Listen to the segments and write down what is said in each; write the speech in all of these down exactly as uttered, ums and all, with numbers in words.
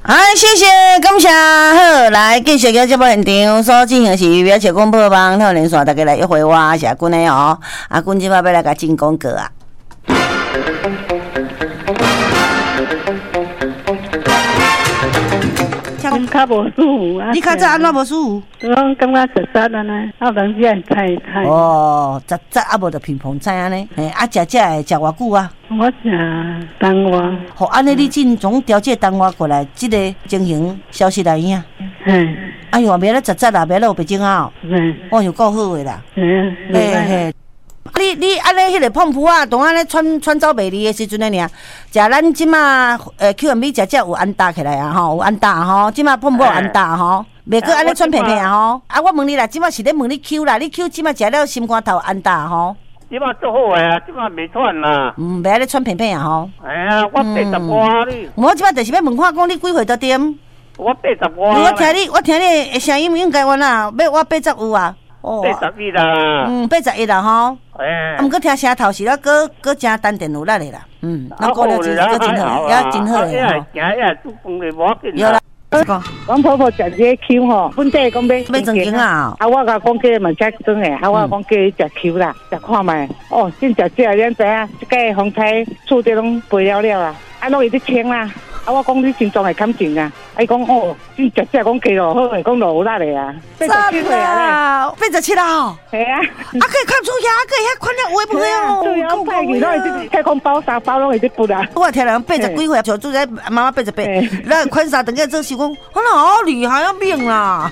哎，谢谢，感谢。好，来继续个节目现场所进行的是表情广播帮透连线，大家来约会我是阿君的哦。阿君今摆要来甲进广告啊。 感较无舒服啊！ 你较早安怎无舒服？ 我感觉实实安尼，啊，人只会菜菜。 哦，实实啊，无就乒乓菜安尼。嘿，啊，食食会食偌久啊？ 我食冬瓜。 好，安尼你尽总调节冬瓜过来，即个情形消失来影。 嘿。 哎呦，别咧实实啦，别咧有白种啊！ 嘿。 哦，又够好诶啦。 嘿。 嘿嘿。你你安尼迄个碰扑啊，当安尼穿穿走袂离的时阵咧尔，食咱即马呃 Q M B 食食有安搭起来啊吼，有安搭吼，即马碰扑有安搭吼，袂过安尼穿平平啊吼。啊，我问你啦，即马是咧问你 Q 啦，你 Q 即马食了心肝头安搭吼？ 即马做好诶啊，即马袂喘啦。 嗯，袂安尼穿平平啊吼。 哎呀，我八十外哩。 我即马就是要问看讲你几岁得点？ 我八十外。 我听你，我听你的声音应该完啦，要我八十有啊。 哦，八十一啦。 嗯，八十一啦吼。 哎， 啊，毋过听声头是了，搁搁真淡定有力的啦。嗯，那过了真搁真好，也真好的吼。 行呀，做饭的无要紧。 有啦，讲。 阮婆婆食这个 Q 吼，本地讲要要正经啊。 啊，我甲讲叫嘛食装的，啊，我讲叫伊食 Q 啦，食看卖。哦，真食食，咱知影，即个风采厝底拢肥了了啦，啊，拢伊伫清啦。啊，我讲你心脏会感情啊！伊讲哦，真食食讲肌肉好诶，讲有力诶啊！八十七岁啊， 八十七啦！ 系啊， 啊可以看出遐，可以遐看了微博哦。 对啊，拜去拢会去太空包三包拢会去补啊！ 我听人八十几岁，就住在妈妈八十八，那看啥等下做手工，我那好厉害啊命啦！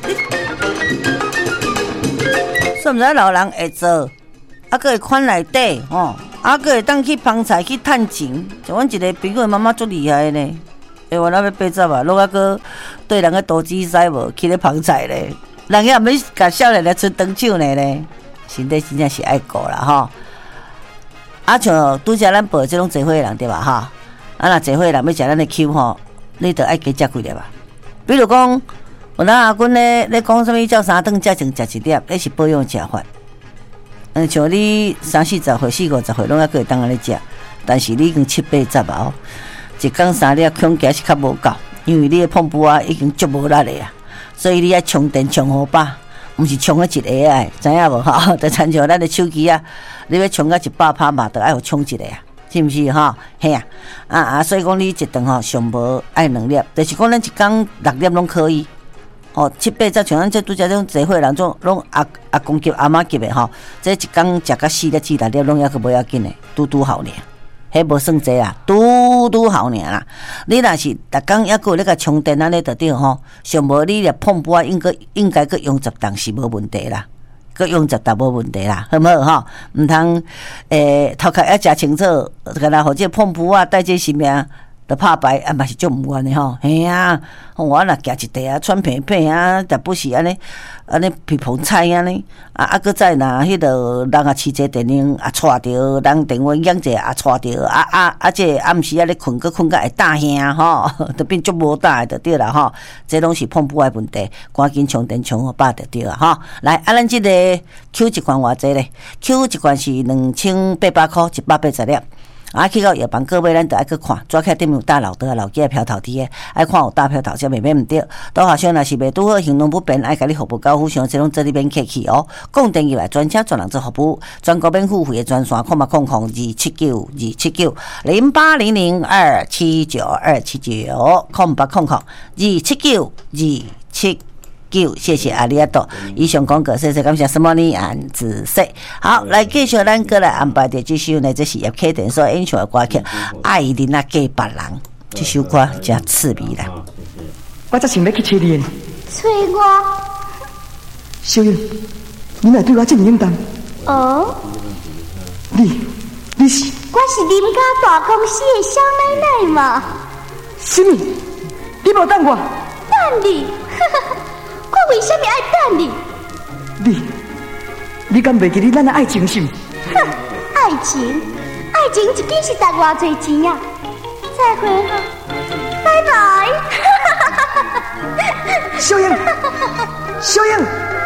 是毋知老人会做，啊个会款内底吼，啊个会当去帮菜去趁钱，像阮一个朋友妈妈足厉害呢。诶，我那要八十啊，落啊个对人个投资使无去咧捧菜咧，人家也免甲少年来出长手呢咧，身体真正是爱顾啦吼。啊，像拄则咱报即种聚会人对吧哈？啊，若聚会人要食咱的 Q 吼，你着爱加食几粒啊？比如讲，有咱阿君咧咧讲啥物照三顿才前食一粒，那是保养食法。嗯，像你三四十岁、四五十岁，拢还可以当安尼食，但是你已经七八十啊。一天三粒恐惊是较无够，因为你的碰布啊已经足无力的啊，所以你要充电充好饱，毋是充啊一个哎，知影无吼？就亲像咱的手机啊，你要充到一百趴嘛，就爱有充一个啊，是毋是吼？嘿啊，啊啊，所以讲你一顿吼上无爱两粒，就是讲咱一天六粒拢可以。哦，七八十像咱这拄则种聚会人种，拢阿阿公级阿妈级的吼，这一天食到四粒至六粒拢抑个无要紧的，拄拄好呢。迄无算济啦，拄拄好尔啦。你若是逐工抑个咧甲充电安尼就对吼，上无你咧碰波应该应该个用十档是无问题啦，个用十档无问题啦，好毋好吼？毋通诶头壳要食清楚，个若或者碰波啊带这性命。就拍牌啊，嘛是足毋愿的吼，嘿啊！我若夹一袋啊，穿平平啊，但不是安尼，安尼乒乓菜安尼，啊啊，搁再若迄个人啊，饲者电铃啊，带着人电话响者啊，带着啊啊啊，这暗时啊咧困，搁困到会大声吼，就变足无大的就对啦吼，这拢是碰不的问题，赶紧充电充好饱就对啦吼。来，啊，咱即个 Q 一罐偌济咧 ？Q 一罐是两千八百块，一百八十粒。啊，去到药房各位，咱就爱去看，抓起顶面有大老的、老鸡票头的，爱看有大票头，才袂免毋对。到学校若是袂拄好，行动不便，爱甲你服务到府上，这种这里免客气哦。讲电话来专车专人做服务，全国免付费的专线，空嘛空空二七九二七九零八零零二七九二七九，空八空空二七九二七。谢谢阿里阿多，以上广告，谢谢感谢什么呢？安子说好，来继续咱过来安排的这首呢，这是叶启田所演唱的歌曲《爱你那给别人》，这首歌真刺鼻啦。 我才想要去找你， 找我？ 小英，你哪对我这么冷淡？ 哦， 你，你是？ 我是林家大公司的小奶奶嘛。 什么？你无等我？ 等你？我为什么爱等你？ 你，你敢袂记你咱的爱情是？ 哼，爱情，爱情一件是值偌侪钱啊！再会哈，拜拜。 小英，小英。